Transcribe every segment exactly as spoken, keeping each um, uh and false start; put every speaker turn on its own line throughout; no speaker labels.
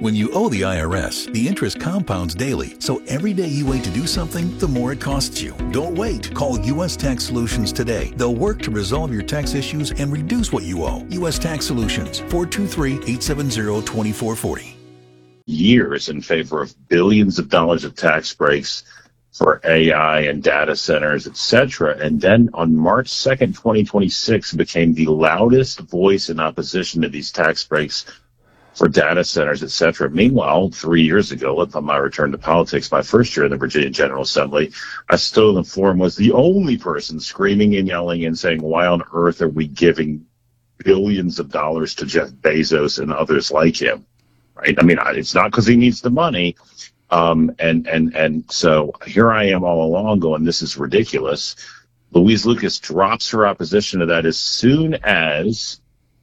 When you owe the I R S, the interest compounds daily, so every day you wait to do something, the more it costs you. Don't wait. Call U S Tax Solutions today. They'll work to resolve your tax issues and reduce what you owe. U S Tax Solutions, four two three, eight seven zero, two four four zero.
Years in favor of billions of dollars of tax breaks for A I and data centers, et cetera. And then on March second, twenty twenty-six, became the loudest voice in opposition to these tax breaks for data centers, et cetera. Meanwhile, three years ago, upon my return to politics, my first year in the Virginia General Assembly, I stood on the floor and was the only person screaming and yelling and saying, why on earth are we giving billions of dollars to Jeff Bezos and others like him? Right? I mean, it's not because he needs the money. Um, and, and, and so here I am all along going, this is ridiculous. Louise Lucas drops her opposition to that as soon as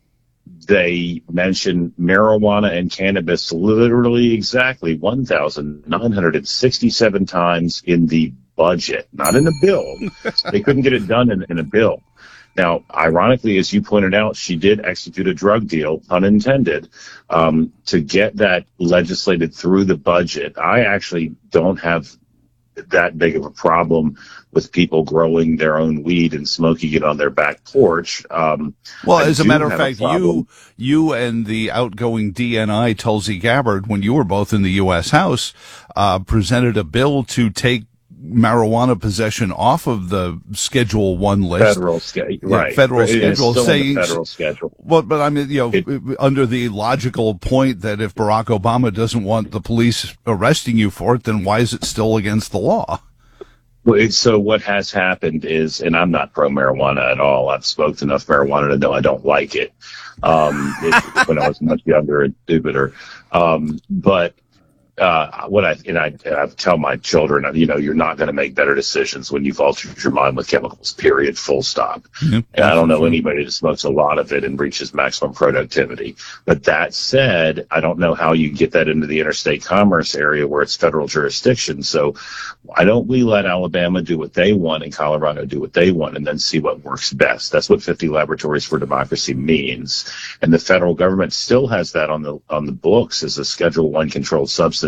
they mention marijuana and cannabis literally exactly one thousand nine hundred sixty-seven times in the budget, not in the bill. They couldn't get it done in, in a bill. Now, ironically, as you pointed out, she did execute a drug deal, unintended, um, to get that legislated through the budget. I actually don't have that big of a problem with people growing their own weed and smoking it on their back porch. Um,
well,
I
as a matter of fact,
you
you and the outgoing D N I, Tulsi Gabbard, when you were both in the U S House, uh, presented a bill to take marijuana possession off of the Schedule One list,
federal schedule,
yeah,
right?
Federal
it
schedule,
is still
saying
federal schedule.
Well, but I mean, you know,
it,
under the logical point that if Barack Obama doesn't want the police arresting you for it, then why is it still against the law?
Well, it's, so what has happened is, and I'm not pro marijuana at all. I've smoked enough marijuana to know I don't like it. Um, it when I was much younger and stupider, um, but. Uh, what I, and I, I tell my children, you know, you're not going to make better decisions when you've altered your mind with chemicals, period, full stop.
Yep.
And I don't know anybody that smokes a lot of it and reaches maximum productivity. But that said, I don't know how you get that into the interstate commerce area where it's federal jurisdiction. So why don't we let Alabama do what they want and Colorado do what they want and then see what works best? That's what fifty Laboratories for Democracy means. And the federal government still has that on the, on the books as a Schedule One controlled substance,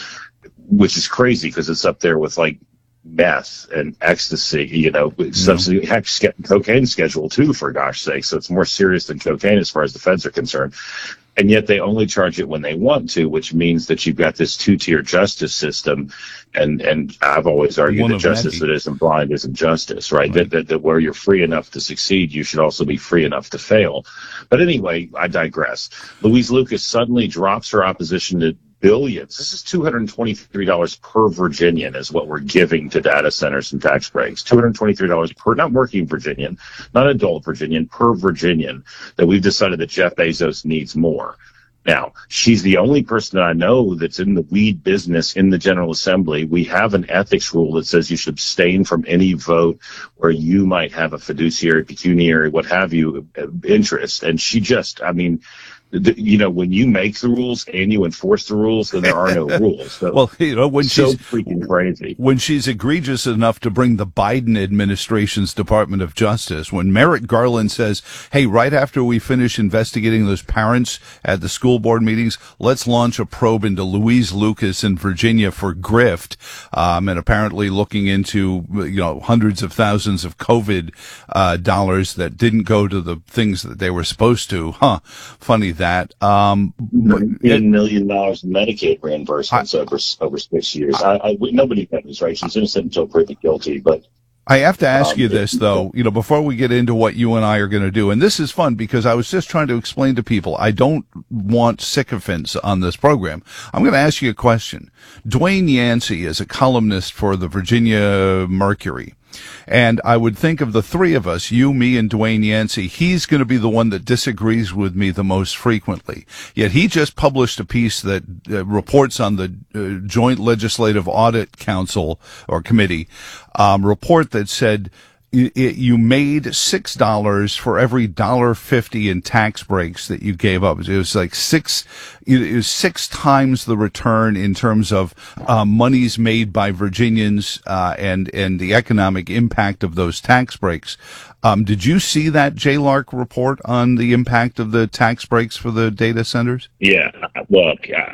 which is crazy because it's up there with like meth and ecstasy, you know, mm-hmm. substance, heck, cocaine schedule too, for gosh sake. So it's more serious than cocaine as far as the feds are concerned. And yet they only charge it when they want to, which means that you've got this two-tier justice system. And, and I've always argued
One
that justice
many.
that isn't blind isn't justice, right? right. That, that, that where you're free enough to succeed, you should also be free enough to fail. But anyway, I digress. Louise Lucas suddenly drops her opposition to billions. This is two hundred twenty-three dollars per Virginian is what we're giving to data centers and tax breaks. two hundred twenty-three dollars per, not working Virginian, not adult Virginian, per Virginian, that we've decided that Jeff Bezos needs more. Now, she's the only person that I know that's in the weed business in the General Assembly. We have an ethics rule that says you should abstain from any vote where you might have a fiduciary, pecuniary, what have you, interest. And she just, I mean, you know, when you make the rules and you enforce the rules, then there are no rules. So,
well, you know, when
so
she's
freaking crazy,
when she's egregious enough to bring the Biden administration's Department of Justice, when Merrick Garland says, "Hey, right after we finish investigating those parents at the school board meetings, let's launch a probe into Louise Lucas in Virginia for grift," um, and apparently looking into, you know, hundreds of thousands of COVID uh, dollars that didn't go to the things that they were supposed to. Huh? Funny that. Um,
nineteen million dollars in Medicaid reimbursements I, over over six years. I, I, nobody knows, right? She's innocent until proven guilty. But
I have to ask
um,
you this, though, you know, before we get into what you and I are going to do, and this is fun because I was just trying to explain to people, I don't want sycophants on this program. I'm going to ask you a question. Dwayne Yancey is a columnist for the Virginia Mercury. And I would think of the three of us, you, me, and Dwayne Yancey, he's going to be the one that disagrees with me the most frequently. Yet he just published a piece that uh, reports on the uh, Joint Legislative Audit Council or Committee um, report that said you made six dollars for every dollar fifty in tax breaks that you gave up. It was like six, it was six times the return in terms of uh, monies made by Virginians uh, and and the economic impact of those tax breaks. Um, did you see that J LARC report on the impact of the tax breaks for the data centers?
Yeah, look,